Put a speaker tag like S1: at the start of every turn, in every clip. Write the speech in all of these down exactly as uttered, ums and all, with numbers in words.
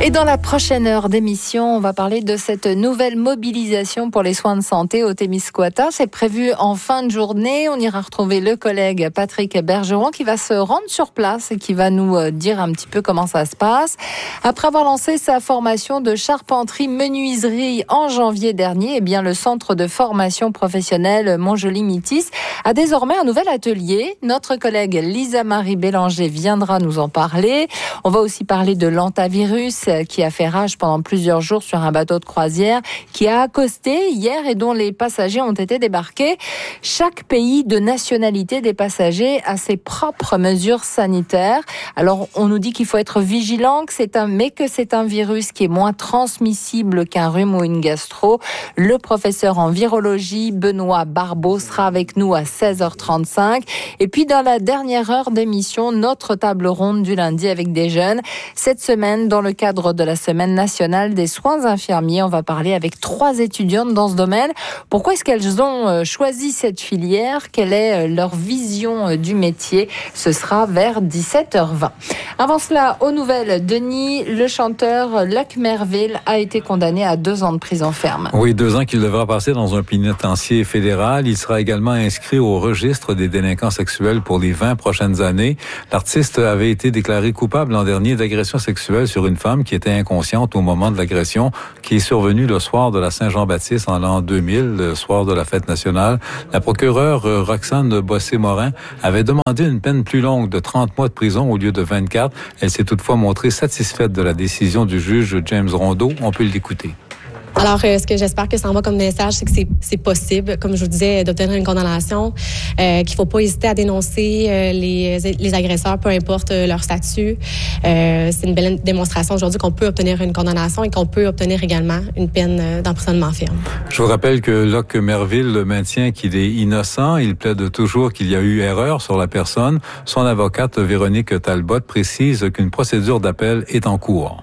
S1: Et dans la prochaine heure d'émission, on va parler de cette nouvelle mobilisation pour les soins de santé au Témiscouata. C'est prévu en fin de journée. On ira retrouver le collègue Patrick Bergeron qui va se rendre sur place et qui va nous dire un petit peu comment ça se passe. Après avoir lancé sa formation de charpenterie-menuiserie en janvier dernier, eh bien, le centre de formation professionnelle Montjoly-Mitis a désormais un nouvel atelier. Notre collègue Lisa-Marie Bélanger viendra nous en parler. On va aussi parler de l'hantavirus qui a fait rage pendant plusieurs jours sur un bateau de croisière qui a accosté hier et dont les passagers ont été débarqués. Chaque pays de nationalité des passagers a ses propres mesures sanitaires. Alors, on nous dit qu'il faut être vigilant, que c'est un, mais que c'est un virus qui est moins transmissible qu'un rhume ou une gastro. Le professeur en virologie, Benoît Barbeau, sera avec nous à seize heures trente-cinq. Et puis, dans la dernière heure d'émission, notre table ronde du lundi avec des jeunes. Cette semaine, dans le cadre de la Semaine nationale des soins infirmiers, on va parler avec trois étudiantes dans ce domaine. Pourquoi est-ce qu'elles ont choisi cette filière? Quelle est leur vision du métier? Ce sera vers dix-sept heures vingt. Avant cela, aux nouvelles, Denis, le chanteur Luc Merville a été condamné à deux ans de prison ferme.
S2: Oui, deux ans qu'il devra passer dans un pénitencier fédéral. Il sera également inscrit au registre des délinquants sexuels pour les vingt prochaines années. L'artiste avait été déclaré coupable l'an dernier d'agression sexuelle sur une femme qui était inconsciente au moment de l'agression qui est survenue le soir de la Saint-Jean-Baptiste en l'an deux mille, le soir de la fête nationale. La procureure Roxane Bossé-Morin avait demandé une peine plus longue de trente mois de prison au lieu de vingt-quatre. Elle s'est toutefois montrée satisfaite de la décision du juge James Rondeau. On peut l'écouter.
S3: Alors, euh, ce que j'espère que ça envoie comme message, c'est que c'est, c'est possible, comme je vous disais, d'obtenir une condamnation, euh, qu'il faut pas hésiter à dénoncer euh, les, les agresseurs, peu importe euh, leur statut. Euh, c'est une belle démonstration aujourd'hui qu'on peut obtenir une condamnation et qu'on peut obtenir également une peine euh, d'emprisonnement ferme.
S2: Je vous rappelle que Luc Merville maintient qu'il est innocent. Il plaide toujours qu'il y a eu erreur sur la personne. Son avocate, Véronique Talbot, précise qu'une procédure d'appel est en cours.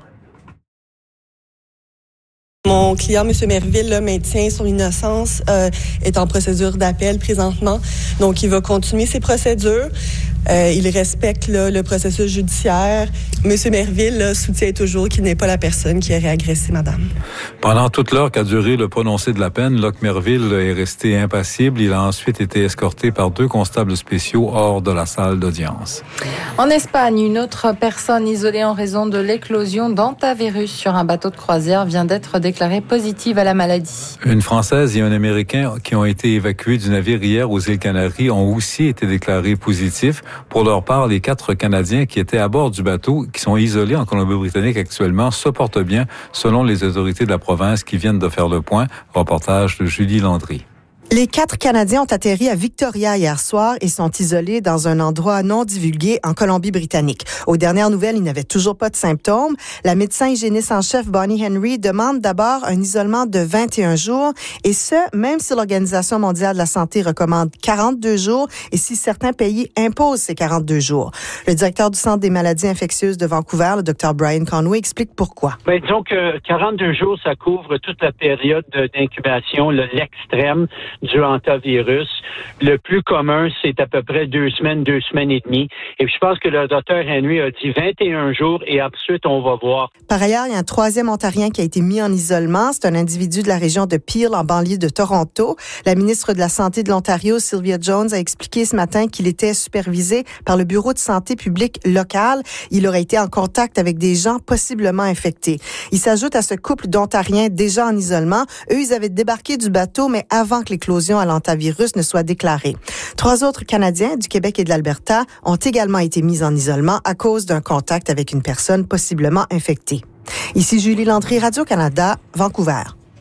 S4: Mon client, M. Merville, là, maintient son innocence, euh, est en procédure d'appel présentement. Donc, il va continuer ses procédures. Euh, il respecte là, le processus judiciaire. M. Merville là, soutient toujours qu'il n'est pas la personne qui aurait agressé madame.
S2: Pendant toute l'heure qu'a duré le prononcé de la peine, Luc Merville est resté impassible. Il a ensuite été escorté par deux constables spéciaux hors de la salle d'audience.
S1: En Espagne, une autre personne isolée en raison de l'éclosion d'hantavirus sur un bateau de croisière vient d'être déclarée positive à la maladie.
S2: Une Française et un Américain qui ont été évacués du navire hier aux îles Canaries ont aussi été déclarés positifs. Pour leur part, les quatre Canadiens qui étaient à bord du bateau, qui sont isolés en Colombie-Britannique actuellement, se portent bien, selon les autorités de la province qui viennent de faire le point. Reportage de Julie Landry.
S5: Les quatre Canadiens ont atterri à Victoria hier soir et sont isolés dans un endroit non divulgué en Colombie-Britannique. Aux dernières nouvelles, ils n'avaient toujours pas de symptômes. La médecin hygiéniste en chef Bonnie Henry demande d'abord un isolement de vingt et un jours, et ce, même si l'Organisation mondiale de la santé recommande quarante-deux jours et si certains pays imposent ces quarante-deux jours. Le directeur du Centre des maladies infectieuses de Vancouver, le docteur Brian Conway, explique pourquoi.
S6: Ben, disons que quarante-deux jours, ça couvre toute la période d'incubation, le, l'extrême du hantavirus. Le plus commun, c'est à peu près deux semaines, deux semaines et demie. Et puis, je pense que le docteur Henry a dit vingt et un jours et ensuite, on va voir.
S5: Par ailleurs, il y a un troisième Ontarien qui a été mis en isolement. C'est un individu de la région de Peel, en banlieue de Toronto. La ministre de la Santé de l'Ontario, Sylvia Jones, a expliqué ce matin qu'il était supervisé par le Bureau de santé publique local. Il aurait été en contact avec des gens possiblement infectés. Il s'ajoute à ce couple d'Ontariens déjà en isolement. Eux, ils avaient débarqué du bateau, mais avant que l'éclosion à l'hantavirus ne soit déclarée. Trois autres Canadiens du Québec et de l'Alberta ont également été mis en isolement à cause d'un contact avec une personne possiblement infectée. Ici Julie Landry, Radio-Canada, Vancouver.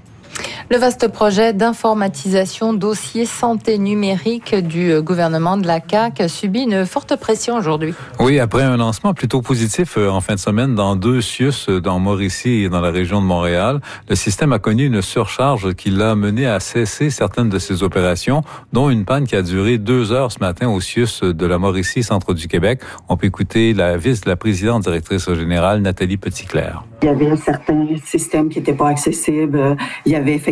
S1: Le vaste projet d'informatisation dossier santé numérique du gouvernement de la C A Q subit une forte pression aujourd'hui.
S2: Oui, après un lancement plutôt positif en fin de semaine dans deux C I U S, dans Mauricie et dans la région de Montréal, le système a connu une surcharge qui l'a mené à cesser certaines de ses opérations, dont une panne qui a duré deux heures ce matin au C I U S de la Mauricie, centre du Québec. On peut écouter la vice, la présidente directrice générale, Nathalie Petitclerc.
S7: Il y avait un certain système qui n'était pas accessible. Il y avait effectivement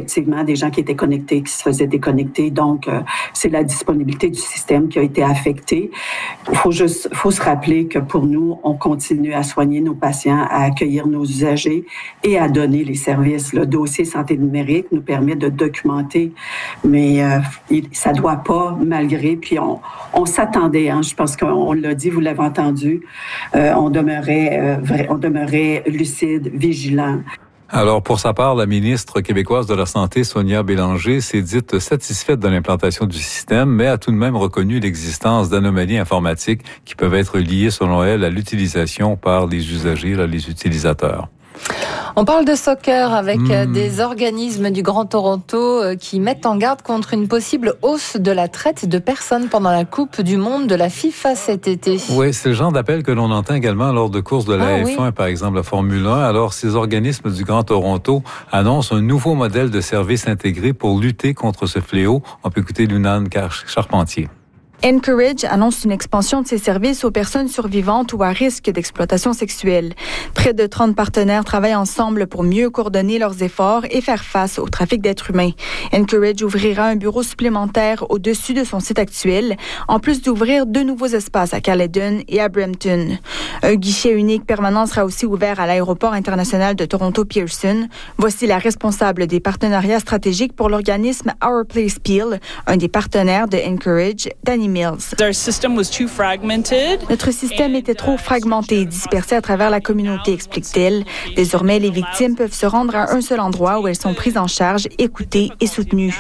S7: effectivement des gens qui étaient connectés, qui se faisaient déconnecter. Donc, euh, c'est la disponibilité du système qui a été affectée. Il faut juste, faut se rappeler que pour nous, on continue à soigner nos patients, à accueillir nos usagers et à donner les services. Le dossier santé numérique nous permet de documenter, mais euh, ça doit pas, malgré, puis on, on s'attendait, hein, je pense qu'on l'a dit, vous l'avez entendu, euh, on demeurait, euh, vrai, on demeurait lucide, vigilant.
S2: Alors, pour sa part, la ministre québécoise de la Santé, Sonia Bélanger, s'est dite satisfaite de l'implantation du système, mais a tout de même reconnu l'existence d'anomalies informatiques qui peuvent être liées, selon elle, à l'utilisation par les usagers, là, les utilisateurs.
S1: On parle de soccer avec mmh. des organismes du Grand Toronto qui mettent en garde contre une possible hausse de la traite de personnes pendant la Coupe du Monde de la FIFA cet été.
S2: Oui, c'est le genre d'appel que l'on entend également lors de courses de la ah, F un, oui. par exemple la Formule un. Alors, ces organismes du Grand Toronto annoncent un nouveau modèle de service intégré pour lutter contre ce fléau. On peut écouter Lunane Charpentier.
S8: Encourage annonce une expansion de ses services aux personnes survivantes ou à risque d'exploitation sexuelle. Près de trente partenaires travaillent ensemble pour mieux coordonner leurs efforts et faire face au trafic d'êtres humains. Encourage ouvrira un bureau supplémentaire au-dessus de son site actuel, en plus d'ouvrir deux nouveaux espaces à Caledon et à Brampton. Un guichet unique permanent sera aussi ouvert à l'aéroport international de Toronto-Pearson. Voici la responsable des partenariats stratégiques pour l'organisme Our Place Peel, un des partenaires de Encourage, Danny Mills. Notre système était trop fragmenté et dispersé à travers la communauté, explique-t-elle. Désormais, les victimes peuvent se rendre à un seul endroit où elles sont prises en charge, écoutées et soutenues.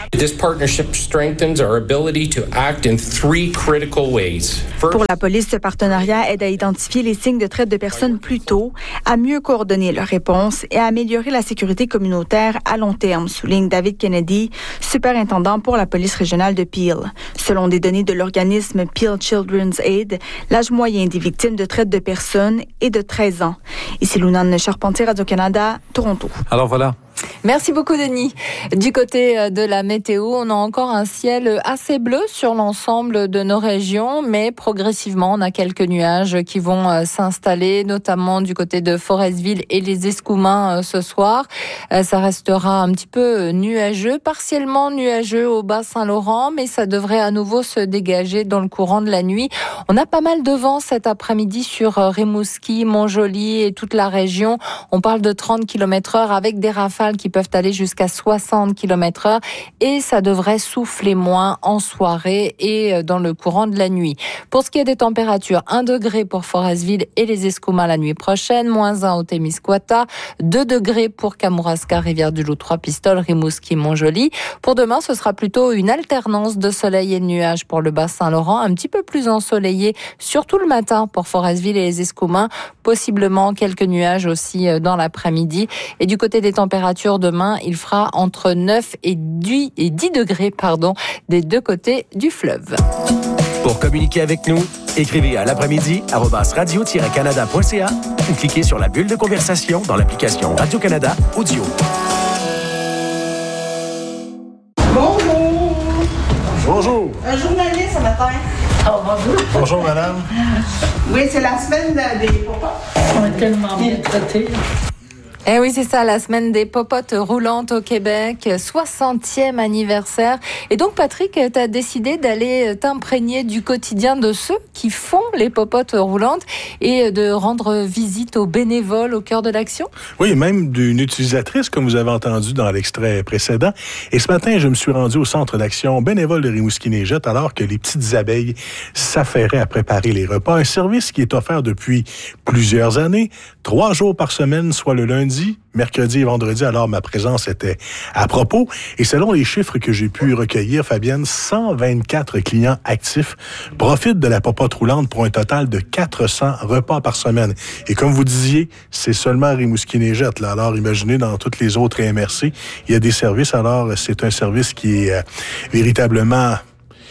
S8: Pour la police, ce partenariat aide à identifier les signes de traite de personnes plus tôt, à mieux coordonner leurs réponses et à améliorer la sécurité communautaire à long terme, souligne David Kennedy, superintendant pour la police régionale de Peel. Selon des données de l'organisme Peel Children's Aid, l'âge moyen des victimes de traite de personnes est de treize ans. Ici Lunane Charpentier, Radio-Canada, Toronto.
S2: Alors voilà.
S1: Merci beaucoup, Denis. Du côté de la météo, on a encore un ciel assez bleu sur l'ensemble de nos régions, mais progressivement, on a quelques nuages qui vont s'installer, notamment du côté de Forestville et les Escoumins ce soir. Ça restera un petit peu nuageux, partiellement nuageux au Bas-Saint-Laurent, mais ça devrait à nouveau se dégager dans le courant de la nuit. On a pas mal de vent cet après-midi sur Rimouski, Montjoly et toute la région. On parle de trente kilomètres heure avec des rafales qui peuvent aller jusqu'à soixante kilomètres heure et ça devrait souffler moins en soirée et dans le courant de la nuit. Pour ce qui est des températures, un degré pour Forestville et les Escoumins la nuit prochaine, moins un au Témiscouata, deux degrés pour Kamouraska, Rivière-du-Loup, Trois-Pistoles, Rimouski, Montjoly. Pour demain, ce sera plutôt une alternance de soleil et de nuages pour le Bas-Saint-Laurent, un petit peu plus ensoleillé, surtout le matin pour Forestville et les Escoumins, possiblement quelques nuages aussi dans l'après-midi. Et du côté des températures, demain, il fera entre neuf et dix degrés pardon, des deux côtés du fleuve.
S9: Pour communiquer avec nous, écrivez à l'après-midi arobase radio tiret canada point c a ou cliquez sur la bulle de conversation dans l'application Radio-Canada Audio.
S10: Bonjour!
S11: Bonjour!
S10: Un journaliste ce matin.
S11: Oh, bonjour! Bonjour, madame.
S10: Oui, c'est la semaine des papas.
S12: On est tellement bien traités.
S1: Eh oui, c'est ça, la semaine des popotes roulantes au Québec, soixantième anniversaire. Et donc, Patrick, tu as décidé d'aller t'imprégner du quotidien de ceux qui font les popotes roulantes et de rendre visite aux bénévoles au cœur de l'action?
S11: Oui, même d'une utilisatrice, comme vous avez entendu dans l'extrait précédent. Et ce matin, je me suis rendu au centre d'action bénévole de Rimouski-Neigette alors que les petites abeilles s'affairaient à préparer les repas. Un service qui est offert depuis plusieurs années, trois jours par semaine, soit le lundi, mercredi et vendredi, alors ma présence était à propos. Et selon les chiffres que j'ai pu recueillir, Fabienne, cent vingt-quatre clients actifs profitent de la popote roulante pour un total de quatre cents repas par semaine. Et comme vous disiez, c'est seulement à Rimouski-Neigette, là. Alors, imaginez dans toutes les autres M R C, il y a des services. Alors, c'est un service qui est euh, véritablement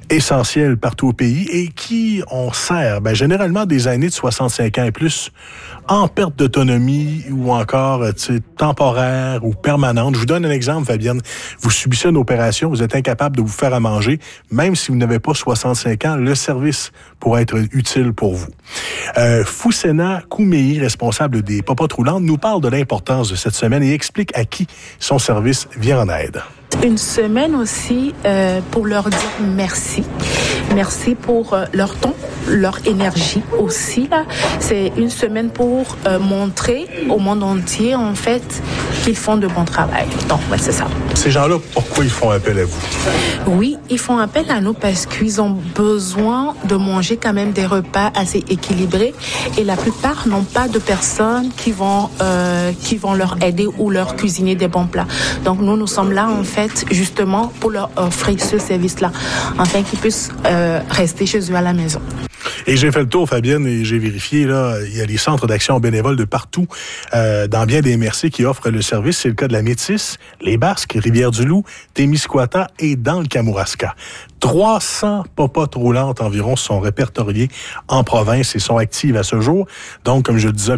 S11: essentiels partout au pays et qui on sert ben, généralement des aînés de soixante-cinq ans et plus en perte d'autonomie ou encore temporaire ou permanente. Je vous donne un exemple, Fabienne. Vous subissez une opération, vous êtes incapable de vous faire à manger, même si vous n'avez pas soixante-cinq ans, le service pourrait être utile pour vous. Euh, Foussena Koumei, responsable des Popotes roulantes, nous parle de l'importance de cette semaine et explique à qui son service vient en aide.
S13: Une semaine aussi euh, pour leur dire merci. Merci pour euh, leur temps, leur énergie aussi. Là. C'est une semaine pour euh, montrer au monde entier, en fait, qu'ils font de bon travail. Donc, ouais, c'est ça.
S11: Ces gens-là, pourquoi ils font appel à vous?
S13: Oui, ils font appel à nous parce qu'ils ont besoin de manger quand même des repas assez équilibrés et la plupart n'ont pas de personnes qui vont, euh, qui vont leur aider ou leur cuisiner des bons plats. Donc, nous, nous sommes là, en fait, justement pour leur offrir ce service-là, afin qu'ils puissent euh, rester chez eux à la maison.
S11: Et j'ai fait le tour, Fabienne, et j'ai vérifié, là, il y a des centres d'action bénévoles de partout, euh, dans bien des M R C qui offrent le service. C'est le cas de la Métis, les Basques, Rivière-du-Loup, Témiscouata et dans le Kamouraska. trois cents popotes roulantes environ sont répertoriées en province et sont actives à ce jour. Donc, comme je le disais,